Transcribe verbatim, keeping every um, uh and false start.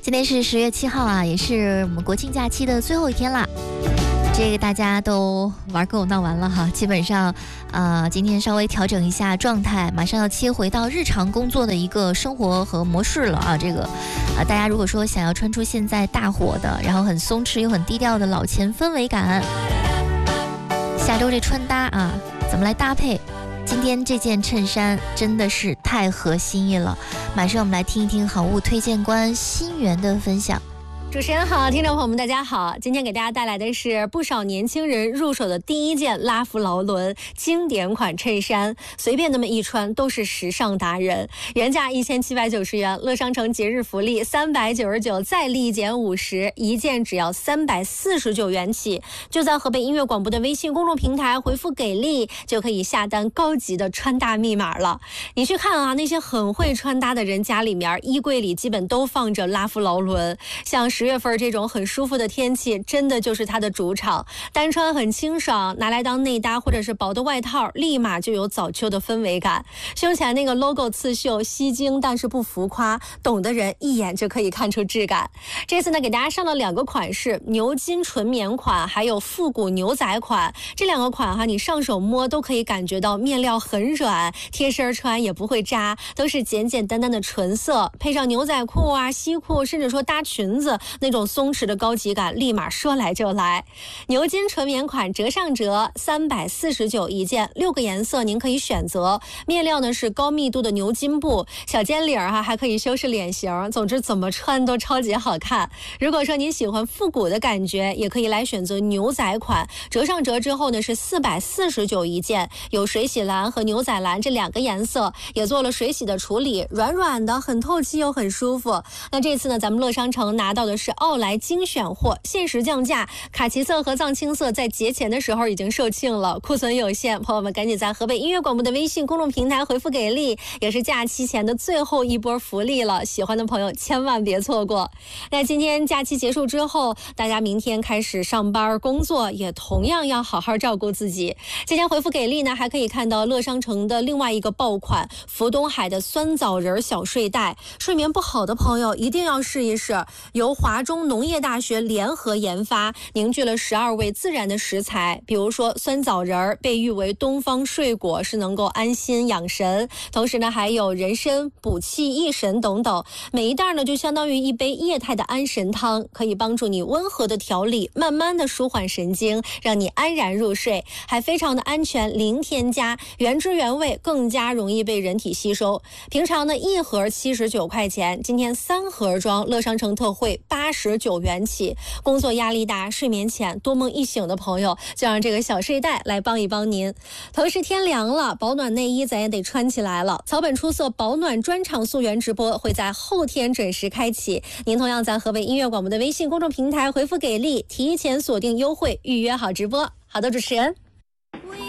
今天是十月七号啊，也是我们国庆假期的最后一天啦。这个大家都玩够闹完了哈，基本上，呃，今天稍微调整一下状态，马上要切回到日常工作的一个生活和模式了啊。这个，呃，大家如果说想要穿出现在大火的，然后很松弛又很低调的老钱氛围感，下周这穿搭啊，怎么来搭配？今天这件衬衫真的是太合心意了，马上我们来听一听好物推荐官新源的分享。 主持人好，听众朋友们大家好，今天给大家带来的是不少年轻人入手的第一件拉夫劳伦经典款衬衫，随便那么一穿都是时尚达人。原价一千七百九十元，乐商城节日福利三百九十九，再立减五十，一件只要三百四十九元起。就在河北音乐广播的微信公众平台回复给力，就可以下单高级的穿搭密码了。你去看啊，那些很会穿搭的人家里面衣柜里基本都放着拉夫劳伦，像十月份这种很舒服的天气，真的就是它的主场。单穿很清爽，拿来当内搭或者是薄的外套，立马就有早秋的氛围感。胸前那个 logo 刺绣吸睛，但是不浮夸，懂的人一眼就可以看出质感。这次呢，给大家上了两个款式，牛筋纯棉款，还有复古牛仔款。这两个款哈，你上手摸都可以感觉到面料很软，贴身穿也不会扎，都是简简单单的纯色，配上牛仔裤啊、西裤，甚至说搭裙子。那种松弛的高级感立马说来就来。牛筋纯棉款折上折三百四十九一件，六个颜色您可以选择。面料呢是高密度的牛筋布，小尖领哈、啊、还可以修饰脸型，总之怎么穿都超级好看。如果说您喜欢复古的感觉，也可以来选择牛仔款，折上折之后呢是四百四十九一件，有水洗蓝和牛仔蓝这两个颜色，也做了水洗的处理，软软的，很透气又很舒服。那这次呢，咱们乐商城拿到的是奥莱精选货，限时降价，卡其色和藏青色在节前的时候已经售罄了，库存有限，朋友们赶紧在河北音乐广播的微信公众平台回复给力，也是假期前的最后一波福利了，喜欢的朋友千万别错过。那今天假期结束之后，大家明天开始上班工作，也同样要好好照顾自己。今天回复给力呢，还可以看到乐商城的另外一个爆款福东海的酸枣仁小睡袋，睡眠不好的朋友一定要试一试，由华中农业大学联合研发，凝聚了十二味自然的食材，比如说酸枣仁被誉为东方睡果，是能够安心养神，同时呢还有人参补气益神等等，每一袋呢就相当于一杯液态的安神汤，可以帮助你温和的调理，慢慢的舒缓神经，让你安然入睡，还非常的安全，零添加，原汁原味，更加容易被人体吸收。平常呢一盒七十九块钱，今天三盒装，乐商城特惠八十九元起。工作压力大，睡眠浅，多梦一醒的朋友，就让这个小睡袋来帮一帮您。同时天凉了，保暖内衣咱也得穿起来了。草本出色保暖专场溯源直播会在后天准时开启，您同样在河北音乐广播的微信公众平台回复给力，提前锁定优惠，预约好直播。好的，主持人。